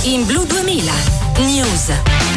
in Blu 2000 News.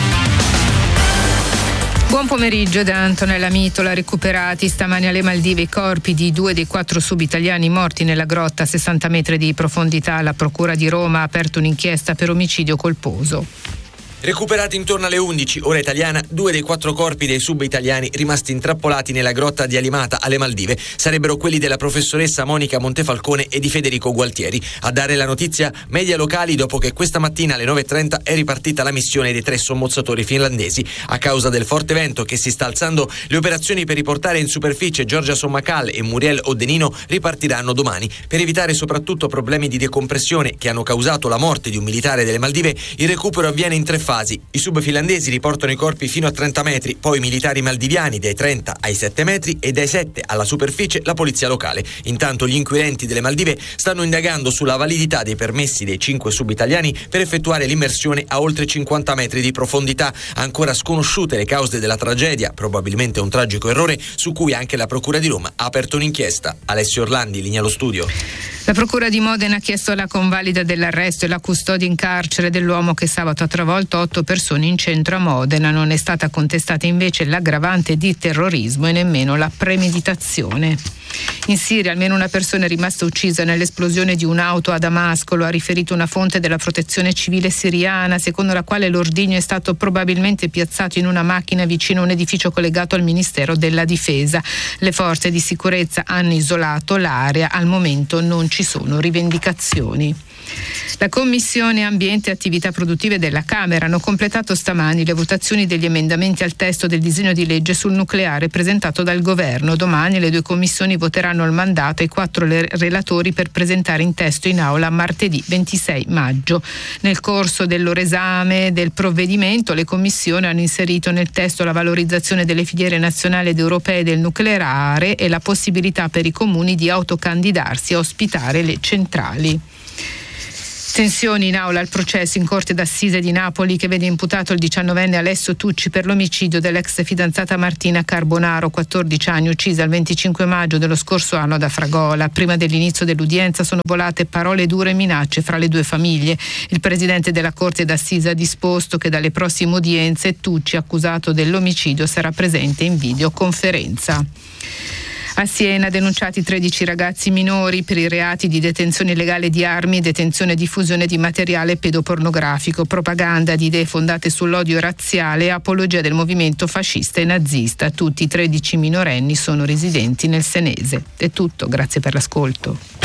Buon pomeriggio da Antonella Mitola. Recuperati stamani alle Maldive i corpi di 2 dei 4 sub-italiani morti nella grotta a 60 metri di profondità. La Procura di Roma ha aperto un'inchiesta per omicidio colposo. Recuperati intorno alle 11, ora italiana, 2 dei 4 corpi dei sub-italiani rimasti intrappolati nella grotta di Alimata, alle Maldive, sarebbero quelli della professoressa Monica Montefalcone e di Federico Gualtieri. A dare la notizia, media locali, dopo che questa mattina alle 9:30 è ripartita la missione dei 3 sommozzatori finlandesi. A causa del forte vento che si sta alzando, le operazioni per riportare in superficie Giorgia Sommacal e Muriel Odenino ripartiranno domani. Per evitare soprattutto problemi di decompressione che hanno causato la morte di un militare delle Maldive, il recupero avviene in 3 fasi. I sub finlandesi riportano i corpi fino a 30 metri, poi i militari maldiviani dai 30 ai 7 metri e dai 7 alla superficie la polizia locale. Intanto gli inquirenti delle Maldive stanno indagando sulla validità dei permessi dei 5 sub italiani per effettuare l'immersione a oltre 50 metri di profondità. Ancora sconosciute le cause della tragedia, probabilmente un tragico errore su cui anche la Procura di Roma ha aperto un'inchiesta. Alessio Orlandi, linea allo studio. La Procura di Modena ha chiesto la convalida dell'arresto e la custodia in carcere dell'uomo che sabato ha travolto 8 persone in centro a Modena. Non è stata contestata invece l'aggravante di terrorismo e nemmeno la premeditazione. In Siria almeno una persona è rimasta uccisa nell'esplosione di un'auto a Damasco, lo ha riferito una fonte della protezione civile siriana, secondo la quale l'ordigno è stato probabilmente piazzato in una macchina vicino a un edificio collegato al Ministero della Difesa. Le forze di sicurezza hanno isolato l'area, al momento non ci sono rivendicazioni. La Commissione Ambiente e Attività Produttive della Camera hanno completato stamani le votazioni degli emendamenti al testo del disegno di legge sul nucleare presentato dal Governo. Domani le 2 commissioni voteranno il mandato ai 4 relatori per presentare in testo in aula martedì 26 maggio. Nel corso del loro esame del provvedimento, le commissioni hanno inserito nel testo la valorizzazione delle filiere nazionali ed europee del nucleare e la possibilità per i comuni di autocandidarsi a ospitare le centrali. Tensioni in aula al processo in Corte d'Assise di Napoli che vede imputato il 19enne Alessio Tucci per l'omicidio dell'ex fidanzata Martina Carbonaro, 14 anni, uccisa il 25 maggio dello scorso anno ad Afragola. Prima dell'inizio dell'udienza sono volate parole dure e minacce fra le 2 famiglie. Il presidente della Corte d'Assise ha disposto che dalle prossime udienze Tucci, accusato dell'omicidio, sarà presente in videoconferenza. A Siena denunciati 13 ragazzi minori per i reati di detenzione illegale di armi, detenzione e diffusione di materiale pedopornografico, propaganda di idee fondate sull'odio razziale e apologia del movimento fascista e nazista. Tutti i 13 minorenni sono residenti nel senese. È tutto, grazie per l'ascolto.